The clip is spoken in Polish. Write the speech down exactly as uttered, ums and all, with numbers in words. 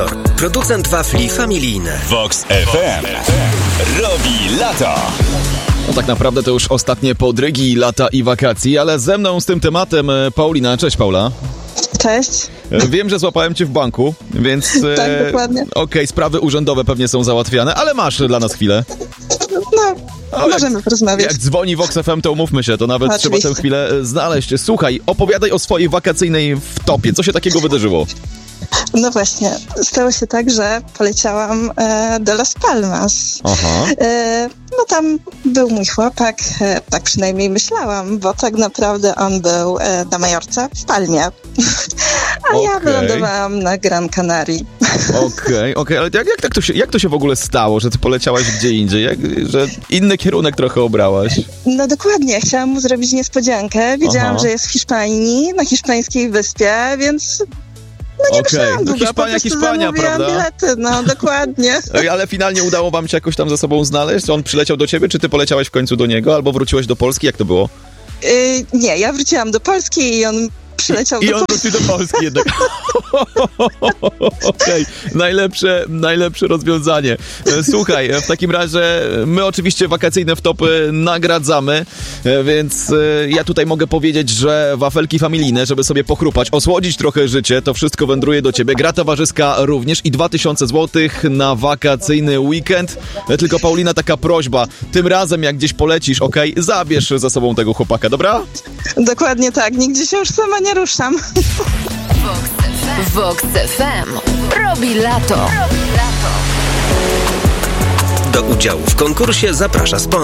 Producent wafli familijne. Vox F M robi lato. No tak naprawdę to już ostatnie podrygi lata i wakacji, ale ze mną z tym tematem Paulina. Cześć, Paula. Cześć. Wiem, że złapałem cię w banku, więc... Tak, e, dokładnie. Okej, okay, sprawy urzędowe pewnie są załatwiane, ale masz dla nas chwilę. No, o, możemy jak, porozmawiać. Jak dzwoni Vox F M, to umówmy się, to nawet Oczywiście. trzeba tę chwilę znaleźć. Słuchaj, opowiadaj o swojej wakacyjnej wtopie. Co się takiego wydarzyło? No właśnie, stało się tak, że poleciałam e, do Las Palmas. Aha. E, no tam był mój chłopak, e, tak przynajmniej myślałam, bo tak naprawdę on był e, na Majorce, w Palmie. A okay. ja wylądowałam na Gran Canaria. Okej, okej, okay, ale jak, jak, tak to się, jak to się w ogóle stało, że ty poleciałaś gdzie indziej? Jak, że inny kierunek trochę obrałaś? No dokładnie, chciałam mu zrobić niespodziankę. Wiedziałam, Aha. że jest w Hiszpanii, na hiszpańskiej wyspie, więc... No nie Okej, okay. no Hiszpania, Hiszpania, prawda? Bilety, no dokładnie. Ale finalnie udało wam się jakoś tam ze sobą znaleźć? On przyleciał do ciebie, czy ty poleciałaś w końcu do niego, albo wróciłeś do Polski? Jak to było? Yy, nie, ja wróciłam do Polski i on przyleciał I, do i on Polski. wrócił do Polski jednak. Okej, okay. najlepsze, najlepsze rozwiązanie. Słuchaj, w takim razie my oczywiście wakacyjne wtopy nagradzamy, więc ja tutaj mogę powiedzieć, że wafelki familijne, żeby sobie pochrupać, osłodzić trochę życie, to wszystko wędruje do ciebie. Gra towarzyska również i dwa tysiące złotych na wakacyjny weekend. Tylko Paulina, taka prośba, tym razem jak gdzieś polecisz, okej, okay, zabierz ze sobą tego chłopaka, dobra? Dokładnie tak, nigdzie się już sama nie ruszam. Vox F M robi lato. Do udziału w konkursie zaprasza sponsor.